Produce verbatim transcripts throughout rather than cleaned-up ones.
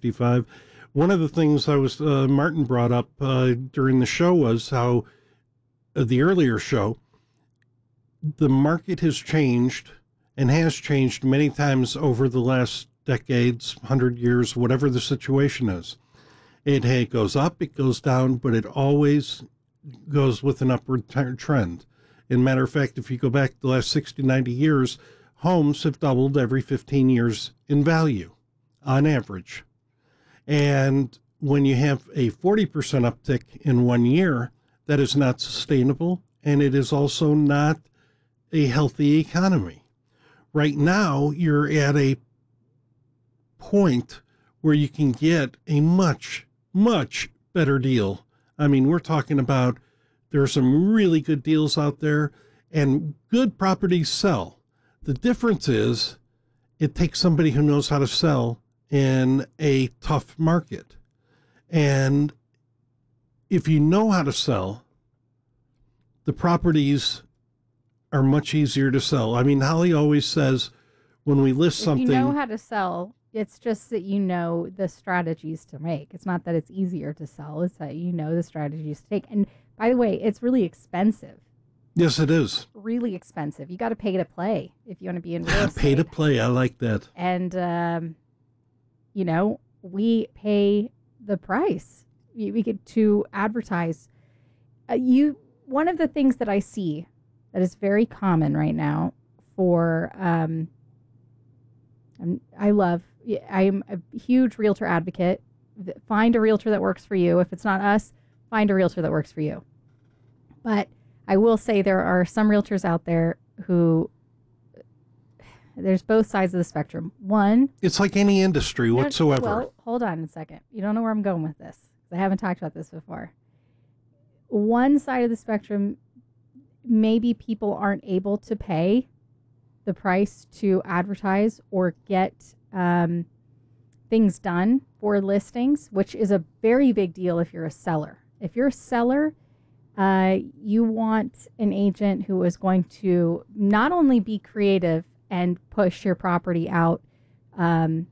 sixty-five. One of the things I was uh, Martin brought up uh, during the show was how uh, the earlier show, the market has changed and has changed many times over the last decades, one hundred years, whatever the situation is. It, it goes up, it goes down, but it always goes with an upward t- trend. In matter of fact, if you go back the last sixty, ninety years, homes have doubled every fifteen years in value on average. And when you have a forty percent uptick in one year, that is not sustainable, and it is also not a healthy economy. Right now, you're at a point where you can get a much, much better deal. I mean, we're talking about there are some really good deals out there, and good properties sell. The difference is it takes somebody who knows how to sell in a tough market. And if you know how to sell, the properties are much easier to sell. I mean, Holly always says when we list if something... you know how to sell, it's just that you know the strategies to make. It's not that it's easier to sell. It's that you know the strategies to take. And by the way, it's really expensive. Yes, it is. Really expensive. You got to pay to play if you want to be in real estate. Pay to play. I like that. And, um, you know, we pay the price. We, we get to advertise. Uh, you. One of the things that I see that is very common right now for, um, I'm, I love, I'm a huge realtor advocate. Find a realtor that works for you. If it's not us, find a realtor that works for you. But I will say there are some realtors out there who, there's both sides of the spectrum. One, it's like any industry whatsoever. Well, hold on a second. You don't know where I'm going with this. I haven't talked about this before. One side of the spectrum, maybe people aren't able to pay the price to advertise or get um, things done for listings, which is a very big deal if you're a seller. If you're a seller, uh, you want an agent who is going to not only be creative and push your property out um,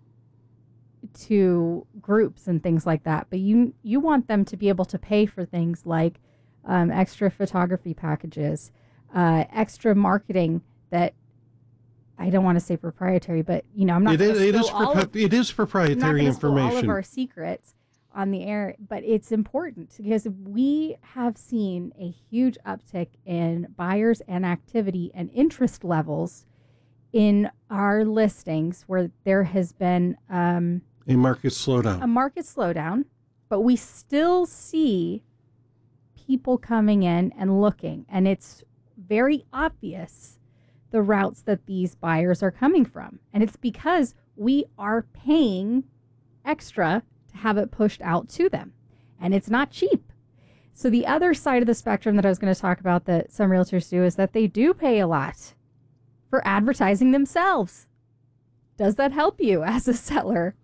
to groups and things like that, but you you want them to be able to pay for things like um, extra photography packages, uh, extra marketing that I don't want to say proprietary, but you know I'm not. It is. It is, all propi- of, it is proprietary I'm not information. All of our secrets on the air, but it's important because we have seen a huge uptick in buyers and activity and interest levels in our listings where there has been um, a market slowdown. A market slowdown, but we still see people coming in and looking, and it's very obvious the routes that these buyers are coming from. And it's because we are paying extra to have it pushed out to them. And it's not cheap. So the other side of the spectrum that I was going to talk about that some realtors do is that they do pay a lot for advertising themselves. Does that help you as a seller?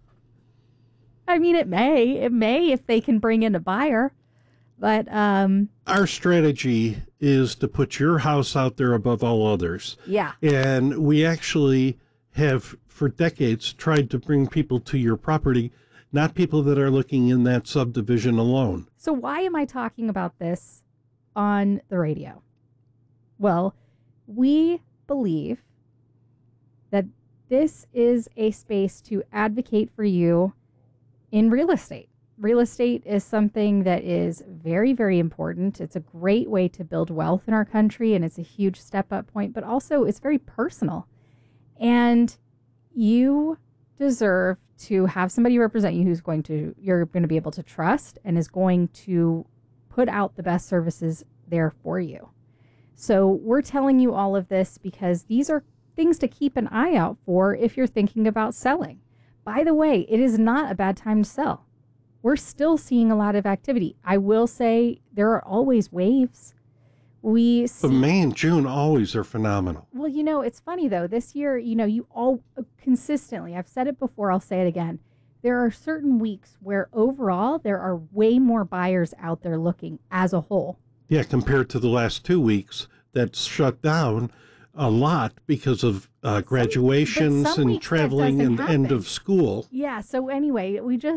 I mean, it may. It may if they can bring in a buyer. But um, our strategy is to put your house out there above all others. Yeah. And we actually have, for decades, tried to bring people to your property, not people that are looking in that subdivision alone. So why am I talking about this on the radio? Well, we believe that this is a space to advocate for you in real estate. Real estate is something that is very, very important. It's a great way to build wealth in our country, and it's a huge step up point, but also it's very personal. And you deserve to have somebody represent you who's going to, you're going to be able to trust and is going to put out the best services there for you. So we're telling you all of this because these are things to keep an eye out for if you're thinking about selling. By the way, it is not a bad time to sell. We're still seeing a lot of activity. I will say there are always waves. We see, but May and June always are phenomenal. Well, you know, it's funny though. This year, you know, you all consistently, I've said it before, I'll say it again. There are certain weeks where overall there are way more buyers out there looking as a whole. Yeah, compared to the last two weeks that's shut down a lot because of uh, graduations some, and traveling and happen. end of school. Yeah. So anyway, we just